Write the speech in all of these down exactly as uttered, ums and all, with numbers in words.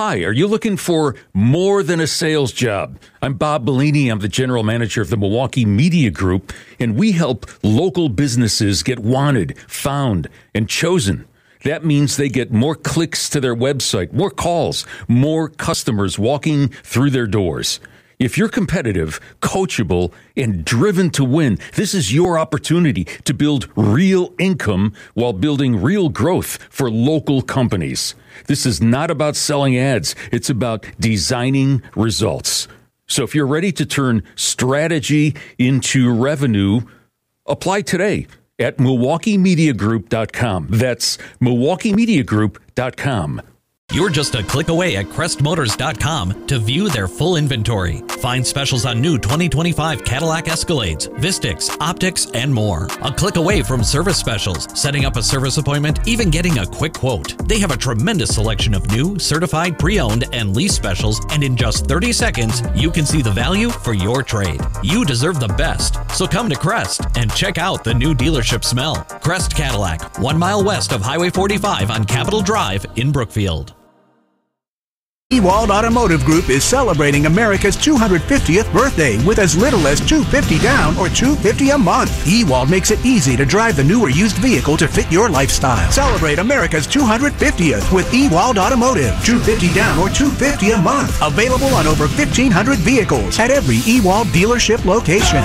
Hi, are you looking for more than a sales job? I'm Bob Bellini. I'm the general manager of the Milwaukee Media Group, and we help local businesses get wanted, found, and chosen. That means they get more clicks to their website, more calls, more customers walking through their doors. If you're competitive, coachable, and driven to win, this is your opportunity to build real income while building real growth for local companies. This is not about selling ads. It's about designing results. So if you're ready to turn strategy into revenue, apply today at Milwaukee Media Group dot com. That's Milwaukee Media Group dot com. You're just a click away at Crest Motors dot com to view their full inventory. Find specials on new twenty twenty-five Cadillac Escalades, Vistix, Optics, and more. A click away from service specials, setting up a service appointment, even getting a quick quote. They have a tremendous selection of new, certified, pre-owned, and lease specials, and in just thirty seconds, you can see the value for your trade. You deserve the best, so come to Crest and check out the new dealership smell. Crest Cadillac, one mile west of Highway forty-five on Capitol Drive in Brookfield. Ewald Automotive Group is celebrating America's two hundred fiftieth birthday with as little as two hundred fifty dollars down or two hundred fifty dollars a month. Ewald makes it easy to drive the new or used vehicle to fit your lifestyle. Celebrate America's two hundred fiftieth with Ewald Automotive. two hundred fifty dollars down or two hundred fifty dollars a month. Available on over fifteen hundred vehicles at every Ewald dealership location.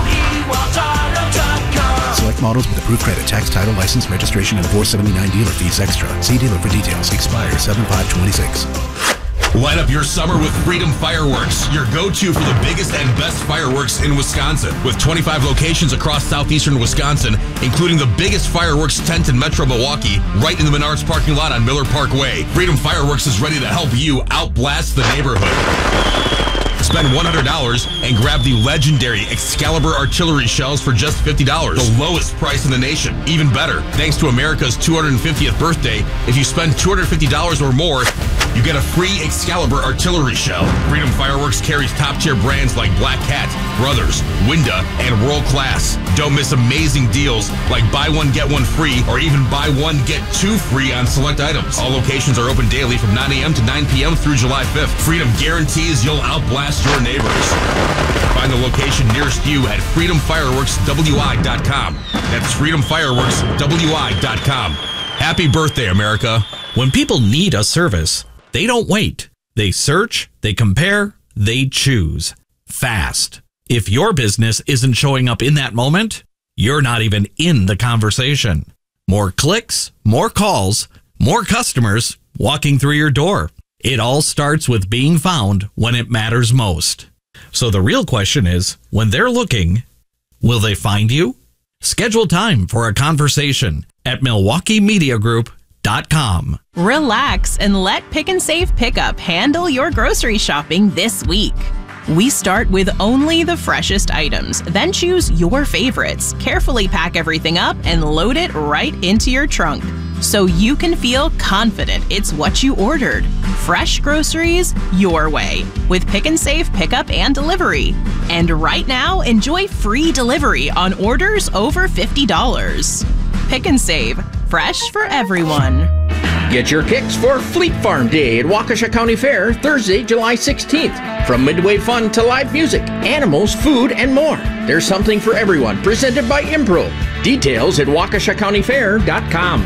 Select models with approved credit, tax, title, license, registration, and four seventy-nine dealer fees extra. See dealer for details. Expire seven five twenty-six. Light up your summer with Freedom Fireworks, your go-to for the biggest and best fireworks in Wisconsin. With twenty-five locations across southeastern Wisconsin, including the biggest fireworks tent in Metro Milwaukee, right in the Menards parking lot on Miller Parkway. Freedom Fireworks is ready to help you outblast the neighborhood. Spend one hundred dollars and grab the legendary Excalibur artillery shells for just fifty dollars, the lowest price in the nation. Even better, thanks to America's two hundred fiftieth birthday, if you spend two hundred fifty dollars or more, you get a free Excalibur artillery shell. Freedom Fireworks carries top-tier brands like Black Cat, Brothers, Winda, and World Class. Don't miss amazing deals like buy one, get one free, or even buy one, get two free on select items. All locations are open daily from nine a.m. to nine p.m. through July fifth. Freedom guarantees you'll outblast your neighbors. Find the location nearest you at freedom fireworks w i dot com. That's freedom fireworks w i dot com. Happy birthday, America. When people need a service, they don't wait. They search, they compare, they choose. Fast. If your business isn't showing up in that moment, you're not even in the conversation. More clicks, more calls, more customers walking through your door. It all starts with being found when it matters most. So the real question is, when they're looking, will they find you? Schedule time for a conversation at Milwaukee Media Group dot com. Relax and let Pick and Save Pickup handle your grocery shopping this week. We start with only the freshest items, then choose your favorites, carefully pack everything up, and load it right into your trunk, so you can feel confident it's what you ordered. Fresh groceries your way with Pick and Save Pickup and Delivery. And right now, enjoy free delivery on orders over fifty dollars. Pick and Save, fresh for everyone. Get your kicks for Fleet Farm Day at Waukesha County Fair, Thursday, July sixteenth. From midway fun to live music, animals, food, and more. There's something for everyone, presented by Impro. Details at Waukesha County Fair dot com.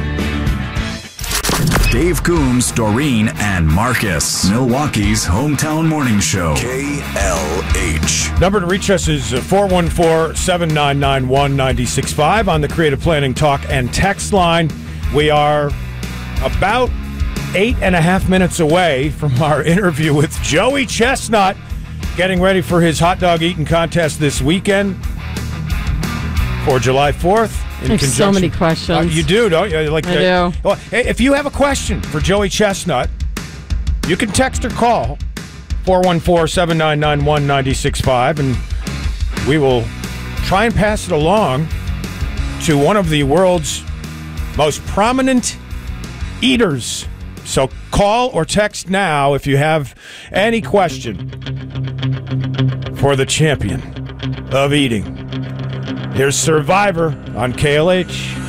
Dave Coombs, Doreen, and Marcus. Milwaukee's hometown morning show. K L H. Number to reach us is four one four, seven nine nine, one nine six five on the Creative Planning Talk and Text line. We are about eight and a half minutes away from our interview with Joey Chestnut, getting ready for his hot dog eating contest this weekend for July fourth. In I have so many questions. Uh, you do, don't you? Like I the, do. Well, if you have a question for Joey Chestnut, you can text or call four one four, seven nine nine, one nine six five, and we will try and pass it along to one of the world's most prominent eaters. So call or text now if you have any question for the champion of eating. Here's Survivor on K L H.